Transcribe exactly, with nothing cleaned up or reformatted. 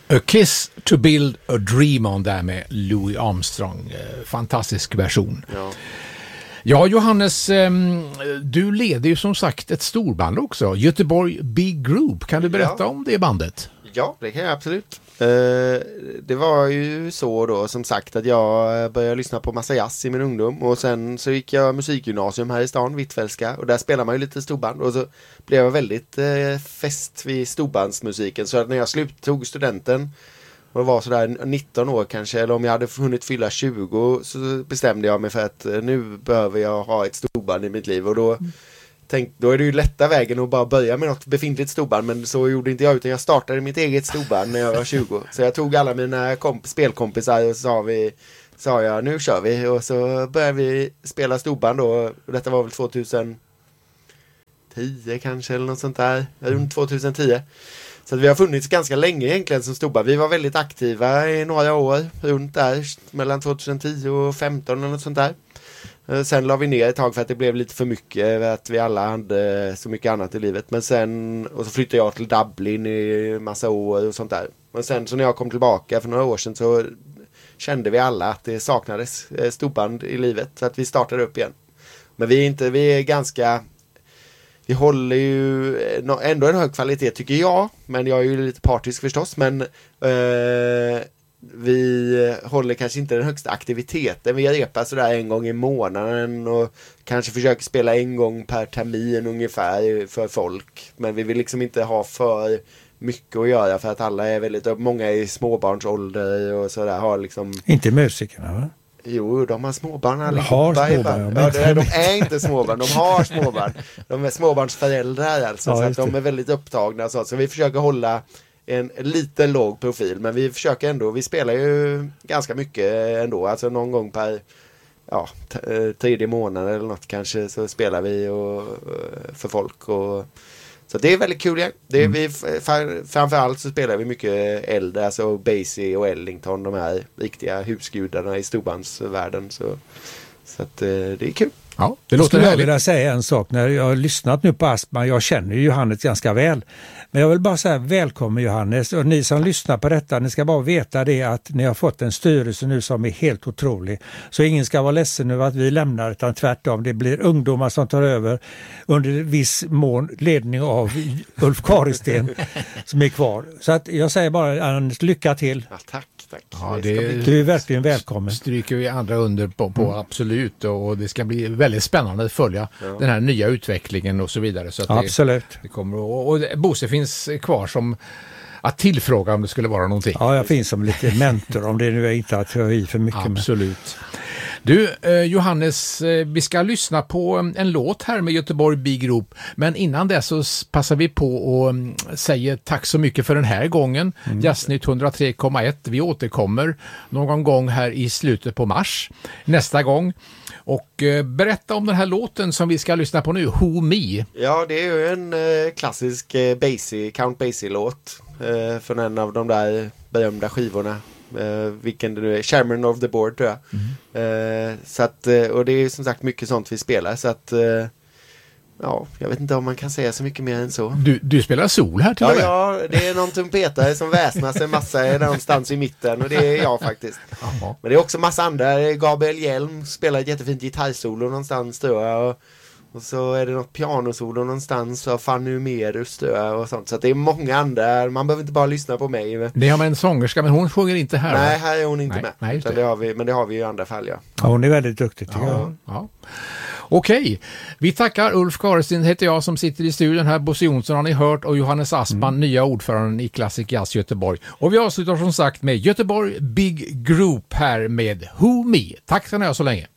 A Kiss to Build a Dream On där med Louis Armstrong. Fantastisk version. Ja. Ja, Johannes, du leder ju som sagt ett storband också. Göteborg Big Group. Kan du berätta ja. om det bandet? Ja, det kan jag absolut. Det var ju så då som sagt att jag började lyssna på massa jazz i min ungdom. Och sen så gick jag musikgymnasium här i stan, Hvitfeldtska. Och där spelar man ju lite storband. Och så blev jag väldigt fäst vid storbandsmusiken. Så att när jag slut tog studenten och det var sådär nitton år kanske, eller om jag hade hunnit fylla tjugo, så bestämde jag mig för att nu behöver jag ha ett storband i mitt liv. Och då, mm. tänk, då är det ju lätta vägen att bara börja med något befintligt storband, men så gjorde inte jag, utan jag startade mitt eget storband när jag var tjugo. Så jag tog alla mina komp- spelkompisar och så sa, vi, sa jag, nu kör vi. Och så började vi spela storband då, och detta var väl tjugohundratio kanske, eller något sånt där, runt tjugohundratio. Så att vi har funnits ganska länge egentligen som storband. Vi var väldigt aktiva i några år runt där, mellan tjugohundratio och femton eller något sånt där. Sen la vi ner ett tag för att det blev lite för mycket, att vi alla hade så mycket annat i livet. Men sen, och så flyttade jag till Dublin i massa år och sånt där. Men sen så när jag kom tillbaka för några år sedan så kände vi alla att det saknades storband i livet. Så att vi startade upp igen. Men vi är inte, vi är ganska... Vi håller ju ändå en hög kvalitet tycker jag, men jag är ju lite partisk förstås, men eh, vi håller kanske inte den högsta aktiviteten. Vi repar sådär en gång i månaden och kanske försöker spela en gång per termin ungefär för folk, men vi vill liksom inte ha för mycket att göra för att alla är väldigt, många är i småbarnsålder och sådär, har liksom... Inte musikerna, va? Jo, de har småbarn allihopa. Har småbarn, ja, det är, de är inte småbarn, de har småbarn. De är småbarnsföräldrar alltså, ja, så att de är väldigt upptagna. Så, så vi försöker hålla en lite låg profil, men vi försöker ändå, vi spelar ju ganska mycket ändå. Alltså någon gång per ja, t- tredje månad eller något kanske så spelar vi och, för folk. Och, så det är väldigt kul. Ja. Det är mm. vi, för, framförallt så spelar vi mycket äldre, alltså Basie och Ellington, de här riktiga husgudarna i storbandsvärlden. Så, så att det är kul. Ja, det låter härligt. Jag vilja säga en sak, när jag har lyssnat nu på Aspman, jag känner ju Johannes ganska väl, men jag vill bara säga välkommen Johannes, och ni som lyssnar på detta, ni ska bara veta det att ni har fått en styrelse nu som är helt otrolig, så ingen ska vara ledsen över att vi lämnar, utan tvärtom, det blir ungdomar som tar över under viss mån ledning av Ulf Karlsten som är kvar, så att jag säger bara lycka till. Ja, tack. Ja, det du är verkligen välkommen. Stryker vi andra under på, på mm. absolut, och det ska bli väldigt spännande att följa ja. den här nya utvecklingen och så vidare. Så att absolut. Det, det kommer, och, och Bosse finns kvar som att tillfråga om det skulle vara någonting. Ja, jag finns som lite mentor om det nu är inte att jag i för mycket. Absolut. Med. Du, eh, Johannes, eh, vi ska lyssna på en låt här med Göteborg Big Group, men innan det så passar vi på och um, säger tack så mycket för den här gången. Mm. Jazznytt hundratre komma ett, vi återkommer någon gång här i slutet på mars nästa gång. Och eh, berätta om den här låten som vi ska lyssna på nu, Who Me. Ja, det är ju en eh, klassisk eh, Basie, Count Basie-låt eh, från en av de där berömda skivorna. Uh, vilken det nu är, Chairman of the Board tror jag. Mm. Uh, så att, uh, och det är som sagt mycket sånt vi spelar, så att uh, ja, jag vet inte om man kan säga så mycket mer än så. Du, du spelar sol här till ja, och med? Ja, det är någon trumpetare som väsnas en massa någonstans i mitten, och det är jag faktiskt. Aha. Men det är också massa andra, Gabriel Hjelm spelar ett jättefint gitarrsolo någonstans tror jag, och Och så är det något pianosolo någonstans av Fanny Umerus och sånt. Så att det är många andra. Man behöver inte bara lyssna på mig. Men... Det har man en sångerska, men hon sjunger inte här. Nej, här är hon inte nej, med. Nej, det. Det har vi, men det har vi ju i andra fall, ja. Ja, hon är väldigt duktig tycker ja, jag. Ja. Okej, vi tackar. Ulf Karlsten heter jag som sitter i studion här. Bosse Jonsson har ni hört, och Johannes Aspman, mm. nya ordföranden i Classic Jazz Göteborg. Och vi avslutar som sagt med Göteborg Big Group här med Who Me. Tack ska ni ha så länge.